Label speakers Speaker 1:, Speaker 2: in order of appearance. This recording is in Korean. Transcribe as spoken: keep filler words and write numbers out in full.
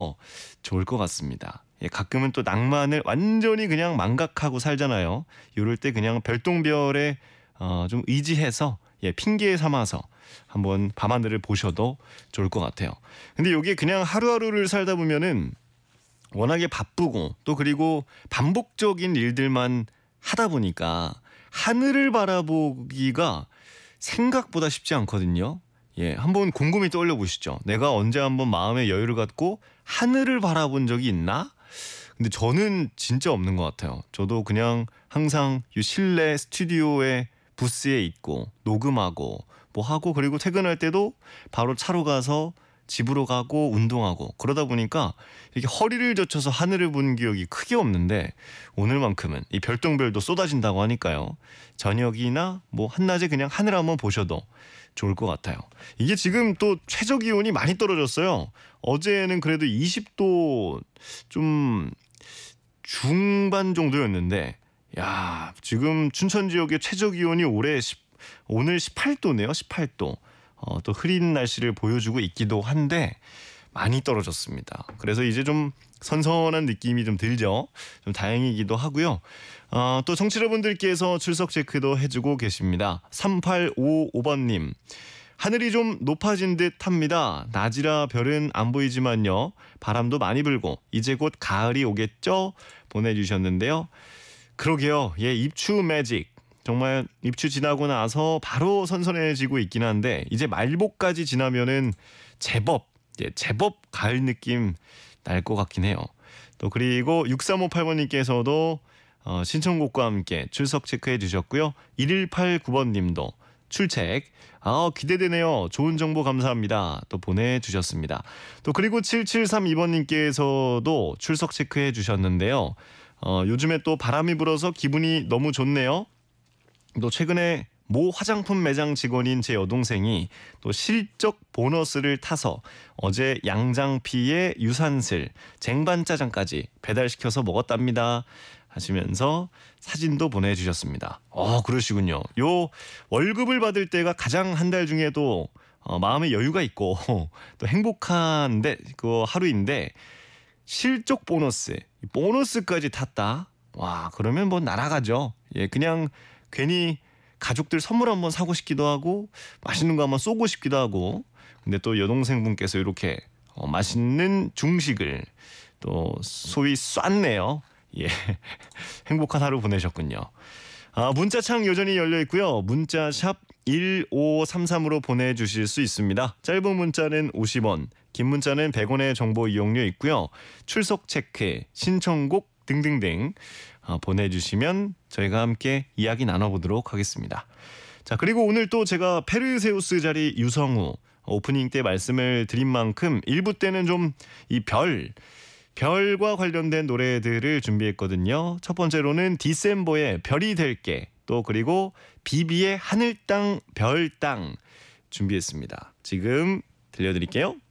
Speaker 1: 좋을 것 같습니다. 예, 가끔은 또 낭만을 완전히 그냥 망각하고 살잖아요. 요럴 때 그냥 별똥별에 어, 좀 의지해서 예, 핑계 삼아서 한번 밤하늘을 보셔도 좋을 것 같아요. 근데 요게 그냥 하루하루를 살다 보면은 워낙에 바쁘고 또 그리고 반복적인 일들만 하다 보니까 하늘을 바라보기가 생각보다 쉽지 않거든요. 예, 한번 곰곰이 떠올려 보시죠. 내가 언제 한번 마음의 여유를 갖고 하늘을 바라본 적이 있나? 근데 저는 진짜 없는 것 같아요. 저도 그냥 항상 이 실내 스튜디오에 부스에 있고 녹음하고 뭐 하고 그리고 퇴근할 때도 바로 차로 가서 집으로 가고 운동하고 그러다 보니까 이렇게 허리를 젖혀서 하늘을 본 기억이 크게 없는데 오늘만큼은 이 별똥별도 쏟아진다고 하니까요. 저녁이나 뭐 한낮에 그냥 하늘 한번 보셔도 좋을 것 같아요. 이게 지금 또 최저 기온이 많이 떨어졌어요. 어제는 그래도 이십 도 좀 중반 정도였는데 야, 지금 춘천 지역의 최저 기온이 올해 십 오늘 십팔 도네요. 십팔 도. 어, 또 흐린 날씨를 보여주고 있기도 한데 많이 떨어졌습니다. 그래서 이제 좀 선선한 느낌이 좀 들죠. 좀 다행이기도 하고요. 어, 또 청취자분들께서 출석 체크도 해주고 계십니다. 삼팔오오 번님. 하늘이 좀 높아진 듯 합니다. 낮이라 별은 안 보이지만요. 바람도 많이 불고 이제 곧 가을이 오겠죠? 보내주셨는데요. 그러게요. 예, 입추 매직. 정말 입추 지나고 나서 바로 선선해지고 있긴 한데 이제 말복까지 지나면은 제법 예, 제법 가을 느낌 날 것 같긴 해요. 또 그리고 육삼오팔 번님께서도 어, 신청곡과 함께 출석 체크해 주셨고요. 일일팔구 번님도 출첵. 아, 기대되네요. 좋은 정보 감사합니다. 또 보내주셨습니다. 또 그리고 칠칠삼이 번님께서도 출석 체크해 주셨는데요. 어, 요즘에 또 바람이 불어서 기분이 너무 좋네요. 또 최근에 모 화장품 매장 직원인 제 여동생이 또 실적 보너스를 타서 어제 양장피에 유산슬, 쟁반짜장까지 배달시켜서 먹었답니다. 하시면서 사진도 보내주셨습니다. 어, 그러시군요. 요 월급을 받을 때가 가장 한 달 중에도 어, 마음의 여유가 있고 또 행복한데 그 하루인데 실적 보너스, 보너스까지 탔다. 와, 그러면 뭐 날아가죠. 예, 그냥 괜히 가족들 선물 한번 사고 싶기도 하고 맛있는 거 한번 쏘고 싶기도 하고. 근데 또 여동생분께서 이렇게 어, 맛있는 중식을 또 소위 쐈네요. 예, 행복한 하루 보내셨군요. 아, 문자창 여전히 열려 있고요. 문자 샵 일오삼삼으로 보내주실 수 있습니다. 짧은 문자는 오십 원, 긴 문자는 백 원의 정보 이용료 있고요. 출석 체크, 신청곡 등등등 어, 보내주시면 저희가 함께 이야기 나눠보도록 하겠습니다. 자, 그리고 오늘 또 제가 페르세우스 자리 유성우 오프닝 때 말씀을 드린 만큼 일 부 때는 좀 이 별, 별과 관련된 노래들을 준비했거든요. 첫 번째로는 디셈버의 별이 될게, 또 그리고 비비의 하늘 땅 별 땅 준비했습니다. 지금 들려드릴게요.